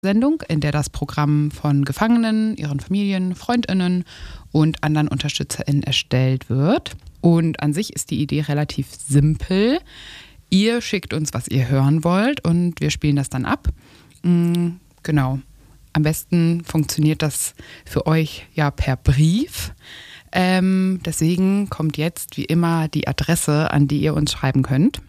Sendung, in der das Programm von Gefangenen, ihren Familien, FreundInnen und anderen UnterstützerInnen erstellt wird. Und an sich ist die Idee relativ simpel. Ihr schickt uns, was ihr hören wollt, und wir spielen das dann ab. Genau. Am besten funktioniert das für euch ja per Brief. Deswegen kommt jetzt wie immer die Adresse, an die ihr uns schreiben könnt.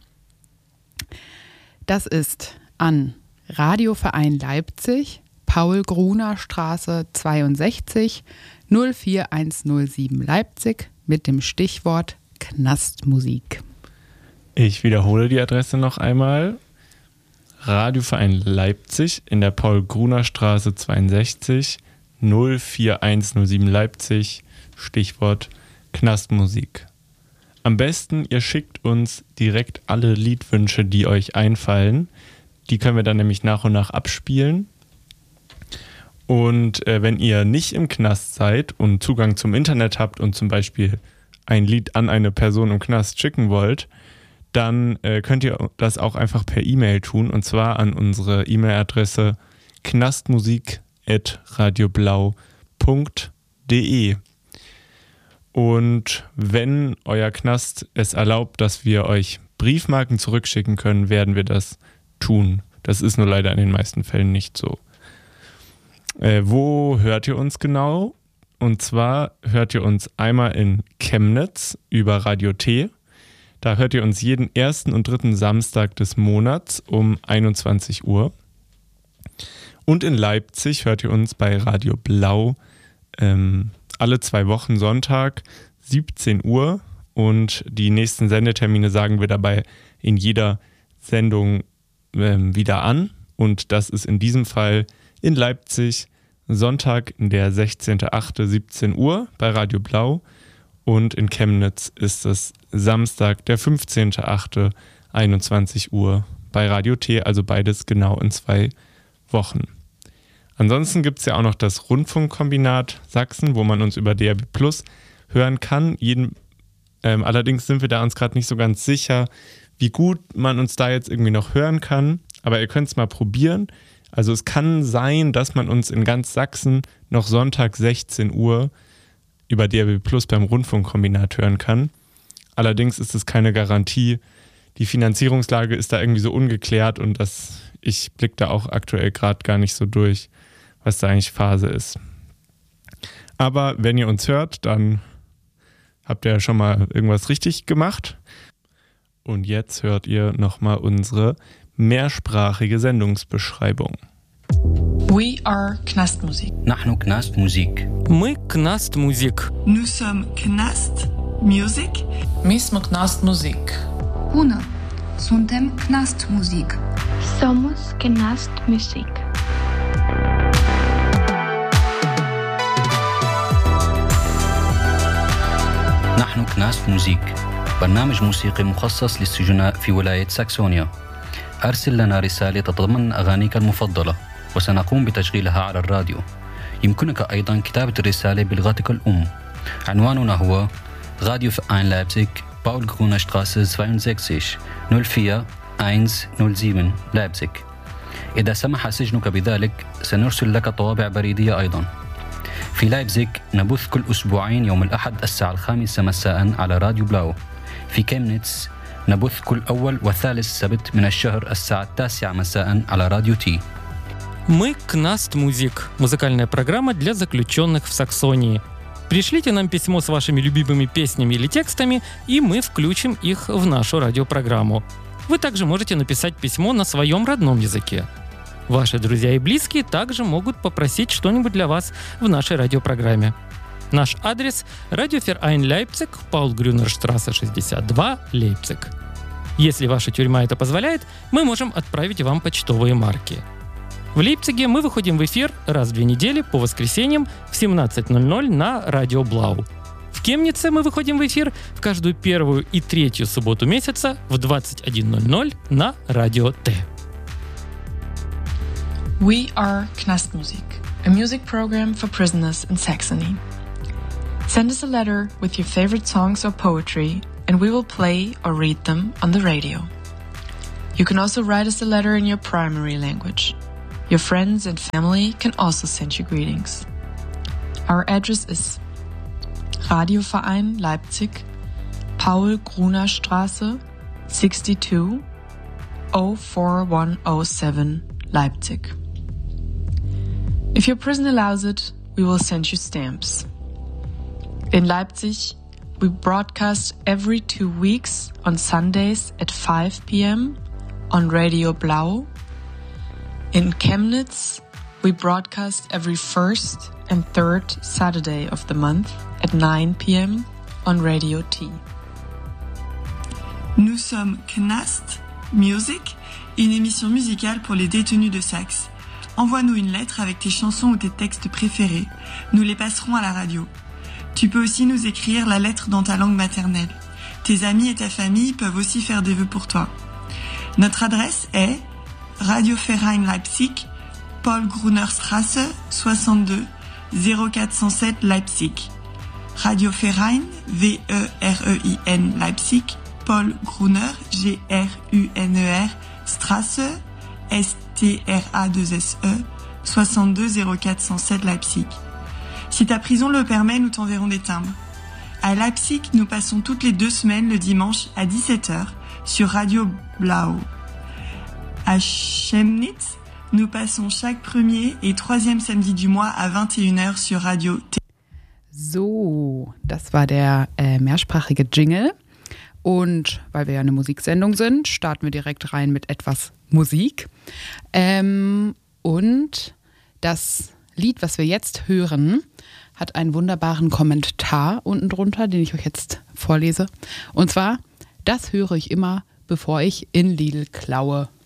Das ist an Radioverein Leipzig, Paul-Gruner-Straße 62 04107 Leipzig mit dem Stichwort Knastmusik. Ich wiederhole die Adresse noch einmal. Radioverein Leipzig in der Paul-Gruner-Straße 62 04107 Leipzig, Stichwort Knastmusik. Am besten, ihr schickt uns direkt alle Liedwünsche, die euch einfallen. Die können wir dann nämlich nach und nach abspielen. Und wenn ihr nicht im Knast seid und Zugang zum Internet habt und zum Beispiel ein Lied an eine Person im Knast schicken wollt, dann könnt ihr das auch einfach per E-Mail tun, und zwar an unsere E-Mail-Adresse knastmusik@radioblau.de. Und wenn euer Knast es erlaubt, dass wir euch Briefmarken zurückschicken können, werden wir das tun. Das ist nur leider in den meisten Fällen nicht so. Wo hört ihr uns genau? Und zwar hört ihr uns einmal in Chemnitz über Radio T. Da hört ihr uns jeden ersten und dritten Samstag des Monats um 21 Uhr. Und in Leipzig hört ihr uns bei Radio Blau alle 2 Wochen Sonntag 17 Uhr. Und die nächsten Sendetermine sagen wir dabei in jeder Sendung wieder an. Und das ist in diesem Fall in Leipzig Sonntag, der 16.08. 17 Uhr bei Radio Blau. Und in Chemnitz ist es Samstag, der 15.08. 21 Uhr bei Radio T, also beides genau in 2 Wochen. Ansonsten gibt es ja auch noch das Rundfunkkombinat Sachsen, wo man uns über DAB+ hören kann. Allerdings sind wir da uns gerade nicht so ganz sicher, wie gut man uns da jetzt irgendwie noch hören kann. Aber ihr könnt es mal probieren. Also es kann sein, dass man uns in ganz Sachsen noch Sonntag 16 Uhr über DAB+ beim Rundfunkkombinat hören kann. Allerdings ist es keine Garantie. Die Finanzierungslage ist da irgendwie so ungeklärt, und ich blicke da auch aktuell gerade gar nicht so durch, was da eigentlich Phase ist. Aber wenn ihr uns hört, dann habt ihr ja schon mal irgendwas richtig gemacht. Und jetzt hört ihr nochmal unsere mehrsprachige Sendungsbeschreibung. We are Knastmusik. نحن كناست موزيك. Мы Knast Musik. Nous sommes Knast Music. Мы сме Knast Musik. Bună! Suntem Knast Musik. Somos Knast Musik. نحن كناست موزيك، برنامج موسيقي مخصص للسجناء في ولاية ساكسونيا. أرسل لنا رسالة تتضمن أغانيك المفضلة وسنقوم بتشغيلها على الراديو. يمكنك أيضا كتابة الرسالة بلغتك الأم. عنواننا هو راديو فاين لايبزيغ باول غرونا شتراسه 62 04107 لايبزيغ. إذا سمح سجنك بذلك سنرسل لك طوابع بريدية أيضا. في لايبزيغ نبث كل أسبوعين يوم الأحد الساعة 5 مساء على راديو بلاو. في كيمنيتس نبث كل أول وثالث سبت من الشهر الساعة 9 مساء على راديو تي. Мы Knast Musik, музыкальная программа для заключенных в Саксонии. Пришлите нам письмо с вашими любимыми песнями или текстами, и мы включим их в нашу радиопрограмму. Вы также можете написать письмо на своем родном языке. Ваши друзья и близкие также могут попросить что-нибудь для вас в нашей радиопрограмме. Наш адрес – Радиоverein Leipzig, Paul-Grüner-Straße 62, Лейпциг. Если ваша тюрьма это позволяет, мы можем отправить вам почтовые марки. В Лейпциге мы выходим в эфир раз в 2 недели по воскресеньям в 17:00 на Радио Блау. В Кемнице мы выходим в эфир в каждую 1 и 3 субботу месяца в 21:00 на Радио Т. We are Knastmusik, a music program for prisoners in Saxony. Send us a letter with your favorite songs or poetry, and we will play or read them on the radio. You can also write us a letter in your primary language. Your friends and family can also send you greetings. Our address is Radioverein Leipzig, Paul-Gruner-Straße, 62 04107, Leipzig. If your prison allows it, we will send you stamps. In Leipzig, we broadcast every 2 weeks on Sundays at 5 p.m. on Radio Blau. In Chemnitz, we broadcast every first and third Saturday of the month at 9 p.m. on Radio T. Nous sommes Knast Music, une émission musicale pour les détenus de Saxe. Envoie-nous une lettre avec tes chansons ou tes textes préférés. Nous les passerons à la radio. Tu peux aussi nous écrire la lettre dans ta langue maternelle. Tes amis et ta famille peuvent aussi faire des vœux pour toi. Notre adresse est Radioverein Leipzig, Paul-Gruner-Straße, 62 0407 Leipzig. Radioverein, V-E-R-E-I-N Leipzig, Paul-Gruner, G-R-U-N-E-R, Straße, S-T-R-A-2-S-E, 62 0407 Leipzig. Si ta prison le permet, nous t'enverrons des timbres. À Leipzig, nous passons toutes les 2 semaines le dimanche à 17h sur Radio Blau. À Chemnitz, nous passons chaque premier et 3e samedi du mois à 21h sur Radio T. So, das war der mehrsprachige Jingle. Und weil wir ja eine Musiksendung sind, starten wir direkt rein mit etwas Musik. Und das Lied, was wir jetzt hören, hat einen wunderbaren Kommentar unten drunter, den ich euch jetzt vorlese. Und zwar, das höre ich immer, bevor ich in Lidl klaue.